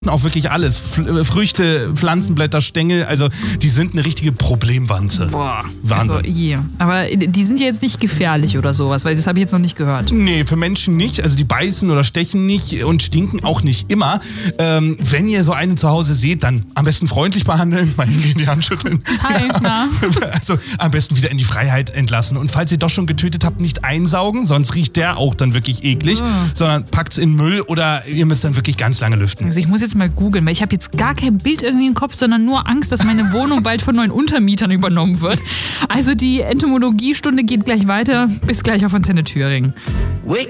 auch wirklich alles. Früchte, Pflanzenblätter, Stängel, also die sind eine richtige Problemwanze. Boah, Wahnsinn. also hier. Aber die sind ja jetzt nicht gefährlich oder sowas, weil das habe ich jetzt noch nicht gehört. Nee, für Menschen nicht. Also die beißen oder stechen nicht und stinken auch nicht immer. Wenn ihr so eine zu Hause seht, dann am besten freundlich behandeln, mal hingehen, die Hand schütteln. Hi, na? Also am besten wieder in die Freiheit entlassen. Und falls ihr doch schon getötet habt, nicht einsaugen, sonst riecht der auch dann wirklich eklig, sondern packt's in Müll oder ihr müsst dann wirklich ganz lange lüften. Also ich muss jetzt mal googeln, weil ich habe jetzt gar kein Bild irgendwie im Kopf, sondern nur Angst, dass meine Wohnung bald von neuen Untermietern übernommen wird. Also die Entomologiestunde geht gleich weiter. Bis gleich auf Antenne Thüringen.